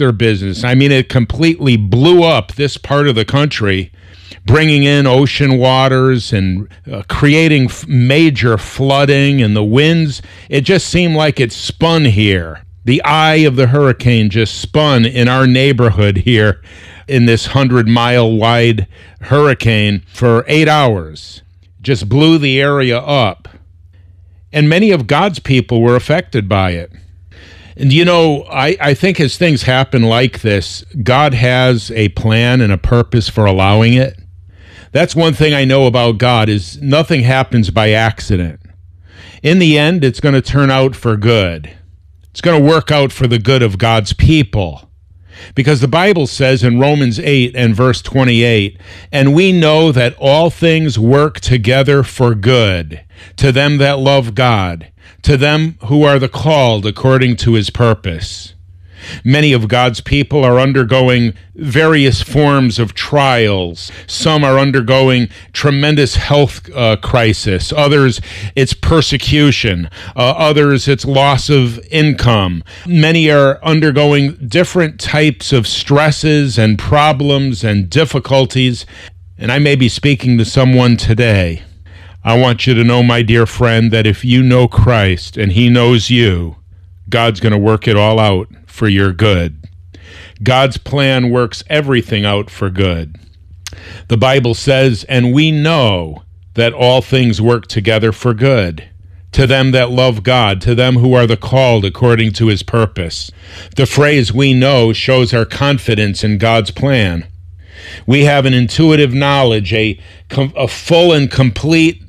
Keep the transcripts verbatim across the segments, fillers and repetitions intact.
their business. I mean, it completely blew up this part of the country, bringing in ocean waters and uh, creating f- major flooding, and the winds, it just seemed like it spun here. The eye of the hurricane just spun in our neighborhood here in this hundred-mile wide hurricane for eight hours. Just blew the area up. And many of God's people were affected by it. And you know, I, I think as things happen like this, God has a plan and a purpose for allowing it. That's one thing I know about God, is nothing happens by accident. In the end, it's going to turn out for good. It's going to work out for the good of God's people. Because the Bible says in Romans eight and verse twenty-eight, "And we know that all things work together for good, to them that love God, to them who are the called according to his purpose." Many of God's people are undergoing various forms of trials. Some are undergoing tremendous health uh, crisis. Others, it's persecution. Uh, others, it's loss of income. Many are undergoing different types of stresses and problems and difficulties. And I may be speaking to someone today. I want you to know, my dear friend, that if you know Christ and he knows you, God's going to work it all out for your good. God's plan works everything out for good. The Bible says, "And we know that all things work together for good, to them that love God, to them who are the called according to his purpose." The phrase "we know" shows our confidence in God's plan. We have an intuitive knowledge, a, a full and complete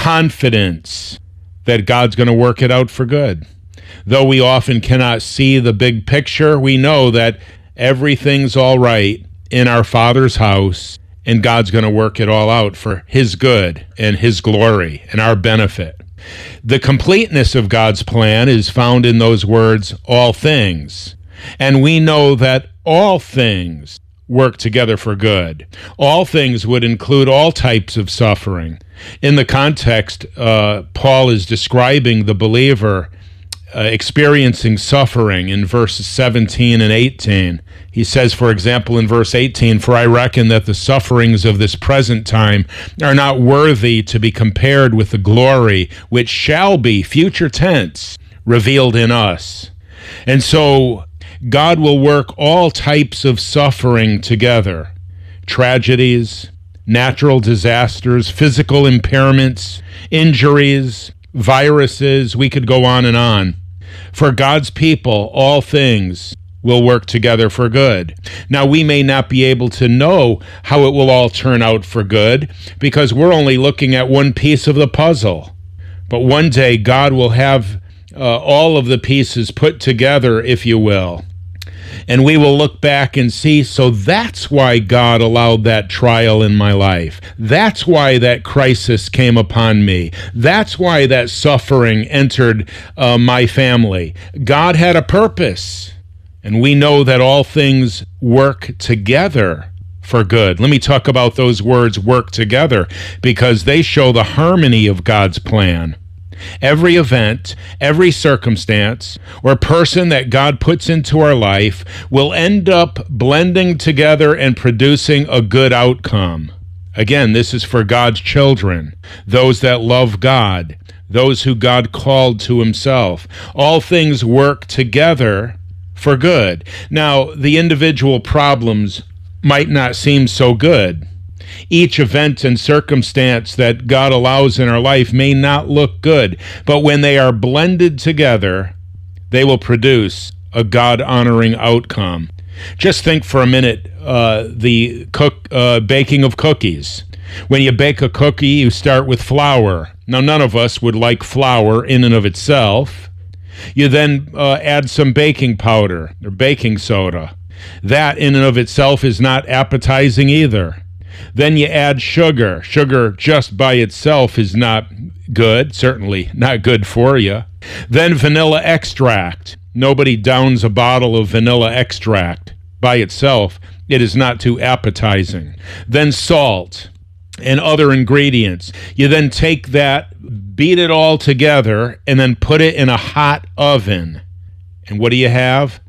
confidence that God's going to work it out for good. Though we often cannot see the big picture, we know that everything's all right in our Father's house, and God's going to work it all out for his good and his glory and our benefit. The completeness of God's plan is found in those words, "all things." And we know that all things work together for good. All things would include all types of suffering. In the context, uh, Paul is describing the believer Uh, experiencing suffering in verses seventeen and eighteen. He says, for example, in verse eighteen, "For I reckon that the sufferings of this present time are not worthy to be compared with the glory which shall be," future tense, "revealed in us." And so God will work all types of suffering together. Tragedies, natural disasters, physical impairments, injuries, viruses, we could go on and on. For God's people, all things will work together for good. Now, we may not be able to know how it will all turn out for good because we're only looking at one piece of the puzzle. But one day, God will have uh, all of the pieces put together, if you will. And we will look back and see, so that's why God allowed that trial in my life. That's why that crisis came upon me. That's why that suffering entered uh, my family. God had a purpose. And we know that all things work together for good. Let me talk about those words, "work together," because they show the harmony of God's plan. Every event, every circumstance, or person that God puts into our life will end up blending together and producing a good outcome. Again, this is for God's children, those that love God, those who God called to himself. All things work together for good. Now, the individual problems might not seem so good. Each event and circumstance that God allows in our life may not look good, but when they are blended together, they will produce a God-honoring outcome. Just think for a minute, uh, the cook, uh, baking of cookies. When you bake a cookie, you start with flour. Now, none of us would like flour in and of itself. You then uh, add some baking powder or baking soda. That in and of itself is not appetizing either. Then you add sugar. Sugar just by itself is not good, certainly not good for you. Then vanilla extract. Nobody downs a bottle of vanilla extract by itself. It is not too appetizing. Then salt and other ingredients. You then take that, beat it all together, and then put it in a hot oven. And what do you have?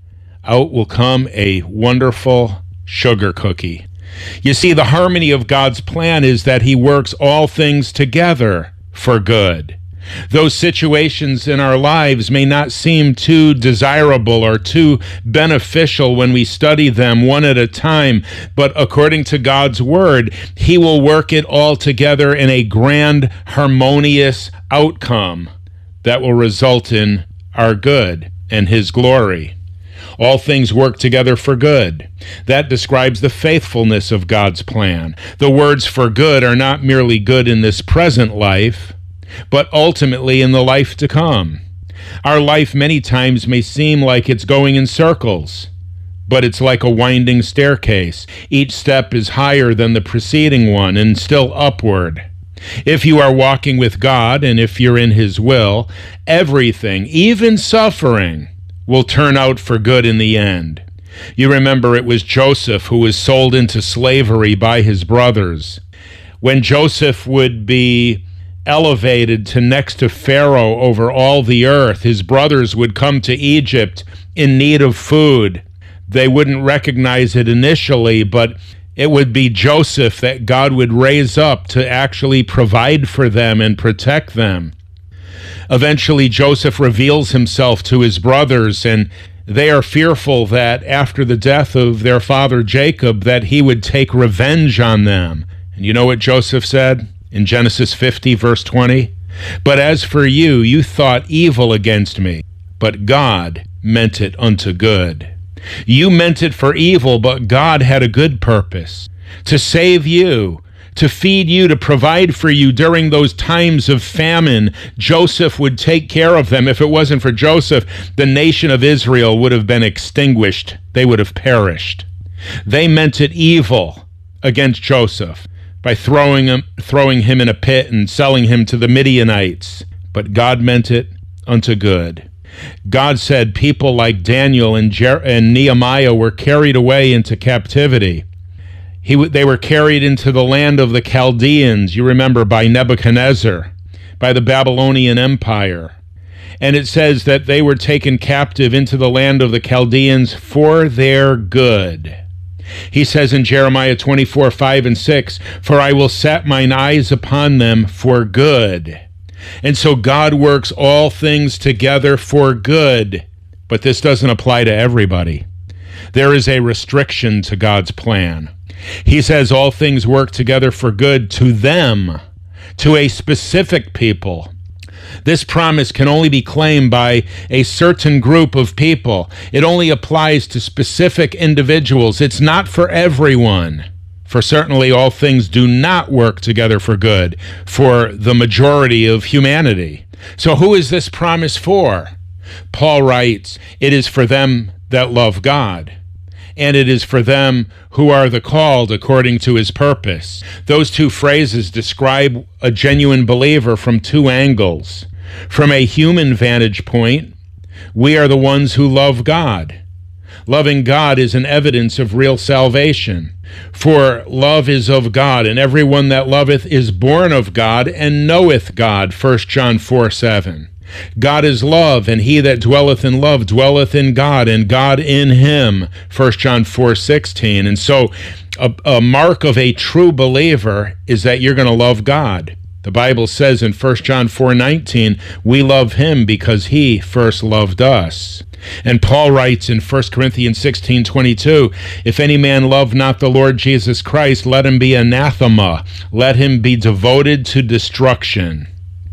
out will come a wonderful sugar cookie. You see, the harmony of God's plan is that he works all things together for good. Those situations in our lives may not seem too desirable or too beneficial when we study them one at a time, but according to God's word, he will work it all together in a grand, harmonious outcome that will result in our good and his glory. All things work together for good. That describes the faithfulness of God's plan. The words for good are not merely good in this present life, but ultimately in the life to come. Our life many times may seem like it's going in circles, but it's like a winding staircase. Each step is higher than the preceding one and still upward. If you are walking with God and if you're in his will, everything, even suffering, will turn out for good in the end. You remember it was Joseph who was sold into slavery by his brothers. When Joseph would be elevated to next to Pharaoh over all the earth, his brothers would come to Egypt in need of food. They wouldn't recognize it initially, but it would be Joseph that God would raise up to actually provide for them and protect them. Eventually, Joseph reveals himself to his brothers, and they are fearful that after the death of their father Jacob, that he would take revenge on them. And you know what Joseph said in Genesis fifty, verse twenty? But as for you, you thought evil against me, but God meant it unto good. You meant it for evil, but God had a good purpose, to save you, to feed you, to provide for you during those times of famine. Joseph would take care of them. If it wasn't for Joseph, the nation of Israel would have been extinguished. They would have perished. They meant it evil against Joseph by throwing him, throwing him in a pit and selling him to the Midianites. But God meant it unto good. God said people like Daniel and, Jer- and Nehemiah were carried away into captivity. He w- they were carried into the land of the Chaldeans, you remember, by Nebuchadnezzar, by the Babylonian Empire. And it says that they were taken captive into the land of the Chaldeans for their good. He says in Jeremiah twenty-four, five and six, for I will set mine eyes upon them for good. And so God works all things together for good. But this doesn't apply to everybody. There is a restriction to God's plan. He says all things work together for good to them, to a specific people. This promise can only be claimed by a certain group of people. It only applies to specific individuals. It's not for everyone. For certainly all things do not work together for good for the majority of humanity. So who is this promise for? Paul writes, it is for them that love God, and it is for them who are the called according to his purpose. Those two phrases describe a genuine believer from two angles. From a human vantage point, we are the ones who love God. Loving God is an evidence of real salvation. For love is of God, and everyone that loveth is born of God and knoweth God, First John four, seven. God is love, and he that dwelleth in love dwelleth in God, and God in him, First John four, sixteen. And so a, a mark of a true believer is that you're going to love God. The Bible says in First John four, nineteen, we love him because he first loved us. And Paul writes in First Corinthians sixteen, twenty-two, if any man love not the Lord Jesus Christ, let him be anathema. Let him be devoted to destruction.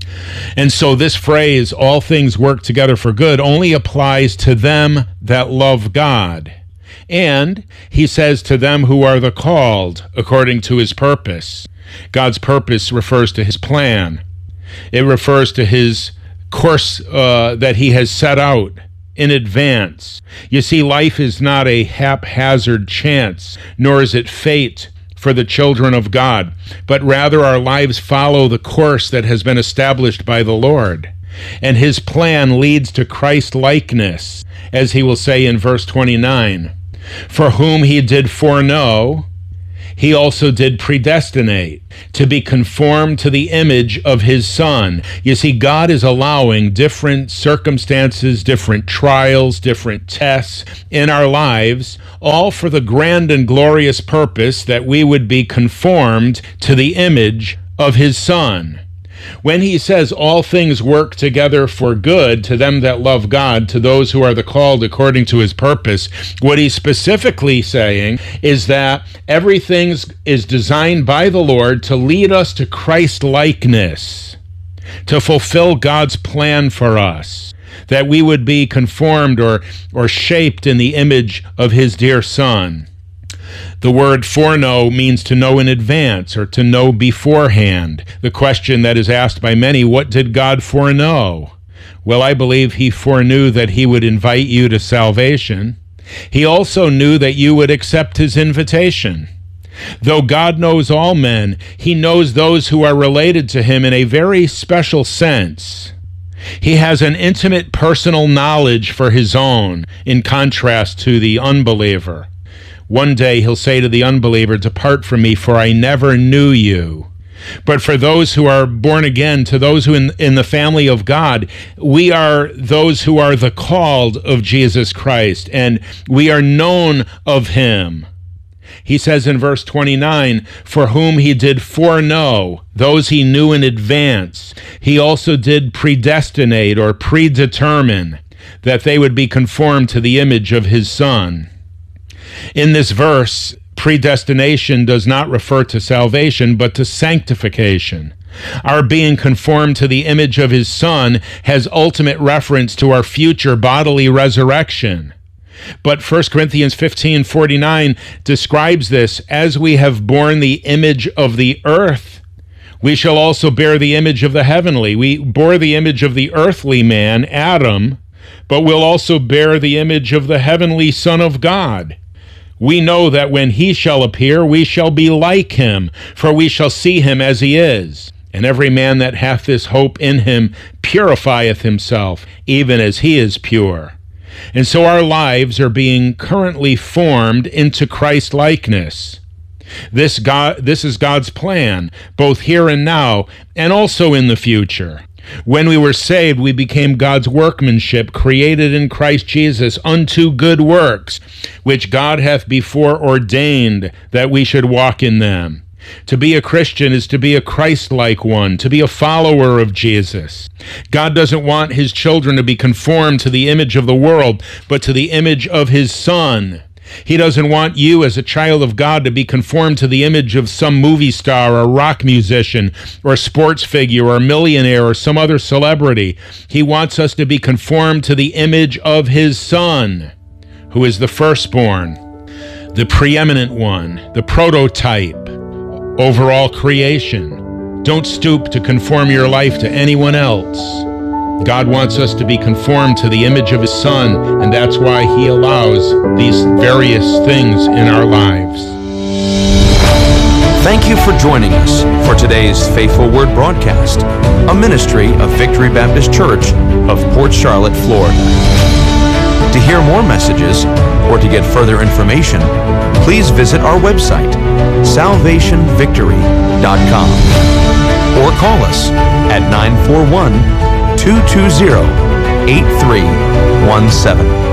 And so this phrase, all things work together for good, only applies to them that love God. And he says to them who are the called according to his purpose. God's purpose refers to his plan. It refers to his course uh, that he has set out in advance. You see, life is not a haphazard chance, nor is it fate for the children of God, but rather our lives follow the course that has been established by the Lord. And his plan leads to Christ-likeness, as he will say in verse twenty-nine, for whom he did foreknow, He also did predestinate to be conformed to the image of his Son. You see, God is allowing different circumstances, different trials, different tests in our lives, all for the grand and glorious purpose that we would be conformed to the image of his Son. When he says all things work together for good to them that love God, to those who are the called according to his purpose, what he's specifically saying is that everything is designed by the Lord to lead us to Christ-likeness, to fulfill God's plan for us, that we would be conformed or, or shaped in the image of his dear Son. The word foreknow means to know in advance or to know beforehand. The question that is asked by many, what did God foreknow? Well, I believe he foreknew that he would invite you to salvation. He also knew that you would accept his invitation. Though God knows all men, he knows those who are related to him in a very special sense. He has an intimate personal knowledge for his own, in contrast to the unbeliever. One day he'll say to the unbeliever, "Depart from me, for I never knew you." But for those who are born again, to those who in, in the family of God, we are those who are the called of Jesus Christ, and we are known of him. He says in verse twenty-nine, "For whom he did foreknow, those he knew in advance, he also did predestinate," or predetermine, "that they would be conformed to the image of his Son." In this verse, predestination does not refer to salvation, but to sanctification. Our being conformed to the image of his Son has ultimate reference to our future bodily resurrection. But First Corinthians fifteen forty-nine describes this: "As we have borne the image of the earth, we shall also bear the image of the heavenly." We bore the image of the earthly man, Adam, but we'll also bear the image of the heavenly Son of God. We know that when he shall appear, we shall be like him, for we shall see him as he is. And every man that hath this hope in him purifieth himself, even as he is pure. And so our lives are being currently formed into Christ-likeness. This God, this is God's plan, both here and now, and also in the future. When we were saved, we became God's workmanship, created in Christ Jesus unto good works, which God hath before ordained that we should walk in them. To be a Christian is to be a Christ-like one, to be a follower of Jesus. God doesn't want his children to be conformed to the image of the world, but to the image of his Son. He doesn't want you as a child of God to be conformed to the image of some movie star or rock musician or sports figure or millionaire or some other celebrity. He wants us to be conformed to the image of his Son, who is the firstborn, the preeminent one, the prototype over all creation. Don't stoop to conform your life to anyone else. God wants us to be conformed to the image of his Son, and that's why he allows these various things in our lives. Thank you for joining us for today's Faithful Word broadcast, a ministry of Victory Baptist Church of Port Charlotte, Florida. To hear more messages or to get further information, please visit our website, salvation victory dot com, or call us at nine four one, two two zero, eight three one seven.